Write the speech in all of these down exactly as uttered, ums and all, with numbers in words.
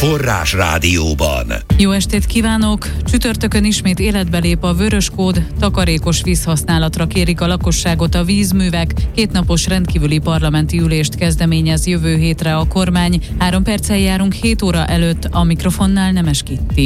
Forrás Rádióban. Jó estét kívánok! Csütörtökön ismét életbe lép a vörös kód, takarékos vízhasználatra kérik a lakosságot a vízművek, kétnapos rendkívüli parlamenti ülést kezdeményez jövő hétre a kormány. Három perccel járunk hét óra előtt, a mikrofonnál Nemes Kitti.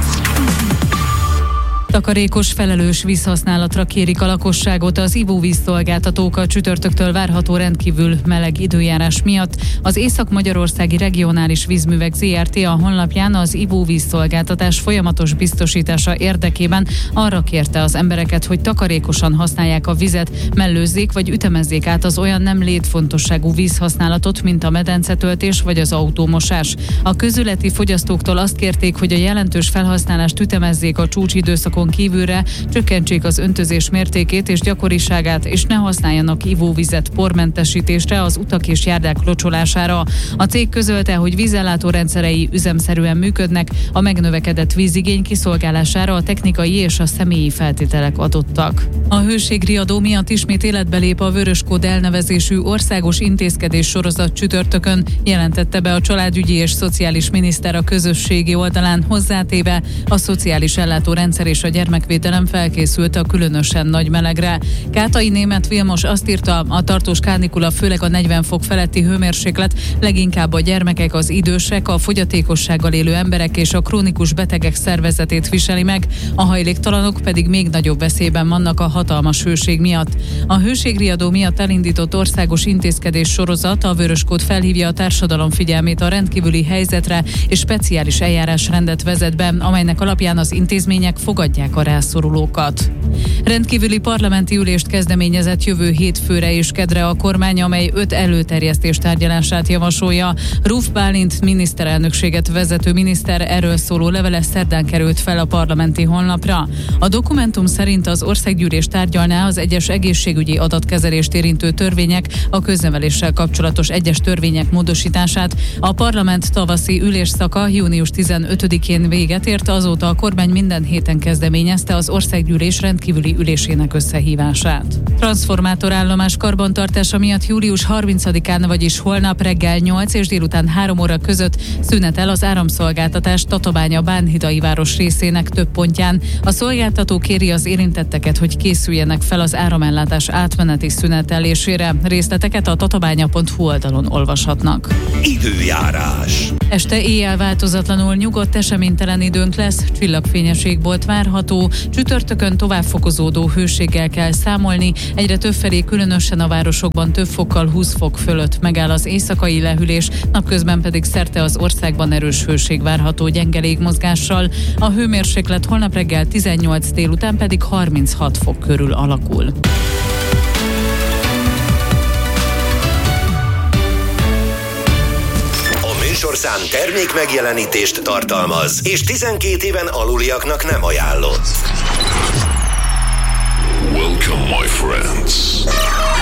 Takarékos, felelős vízhasználatra kérik a lakosságot az ivóvízszolgáltatók a csütörtöktől várható rendkívül meleg időjárás miatt. Az Észak-Magyarországi Regionális Vízművek zé er té a honlapján az ivóvízszolgáltatás folyamatos biztosítása érdekében arra kérte az embereket, hogy takarékosan használják a vizet, mellőzzék vagy ütemezzék át az olyan nem létfontosságú vízhasználatot, mint a medencetöltés vagy az autómosás. A közületi fogyasztóktól azt kérték, hogy a jelentős felhasználást ütemezzék a csúcsidőszakon kívülre, csökkentsék az öntözés mértékét és gyakoriságát, és ne használjanak ivóvizet pormentesítésre, az utak és járdák locsolására. A cég közölte, hogy vízellátó rendszerei üzemszerűen működnek, a megnövekedett vízigény kiszolgálására a technikai és a személyi feltételek adottak. A hőségriadó miatt ismét életbe lép a vöröskód elnevezésű országos intézkedés sorozat csütörtökön, jelentette be a családügyi és szociális miniszter a közösségi oldalán, hozzátéve a szociális ellátórendszer és a gyermekvédelem felkészült a különösen nagy melegre. Kátai Németh Vilmos azt írta, a tartós kánikula főleg a negyven fok feletti hőmérséklet leginkább a gyermekek, az idősek, a fogyatékossággal élő emberek és a krónikus betegek szervezetét viseli meg, a hajléktalanok pedig még nagyobb veszélyben vannak a hatalmas hőség miatt. A hőségriadó miatt elindított országos intézkedés sorozat a vöröskód felhívja a társadalom figyelmét a rendkívüli helyzetre és speciális eljárásrendet vezet be, amelynek alapján az intézmények fogadják a rászorulókat. Rendkívüli parlamenti ülést kezdeményezett jövő hétfőre és kedre a kormány, amely öt előterjesztés tárgyalását javasolja. Ruf Bálint miniszterelnökséget vezető miniszter erről szóló levele szerdán került fel a parlamenti honlapra. A dokumentum szerint az országgyűlés tárgyalná az egyes egészségügyi adatkezelést érintő törvények, a közneveléssel kapcsolatos egyes törvények módosítását. A parlament tavaszi ülésszaka június tizenötödikén véget ért, azóta a kormány minden héten kezdeményezte az országgyűlés rendkívüli ülésének összehívását. Transformátorállomás karbantartása miatt július harmincadikán, vagyis holnap reggel nyolc és délután három óra között szünetel az áramszolgáltatás Tatabánya Bánhidai város részének több pontján. A szolgáltató kéri az érintetteket, hogy készüljenek fel az áramellátás átmeneti szünetelésére. Részleteket a tatabánya pont hu oldalon olvashatnak. Időjárás. Este éjjel változatlanul nyugodt, eseménytelen időnk lesz, csillagfényesség volt várható, csütörtökön tovább fokozódó hőséggel kell számolni, egyre többfelé, különösen a városokban több fokkal, húsz fok fölött megáll az éjszakai lehűlés, napközben pedig szerte az országban erős hőség várható gyenge légmozgással. A hőmérséklet holnap reggel tizennyolc, délután pedig harminchat fok körül alakul. Műsorszám termék megjelenítést tartalmaz, és tizenkét éven aluliaknak nem ajánlott. Welcome, my friends.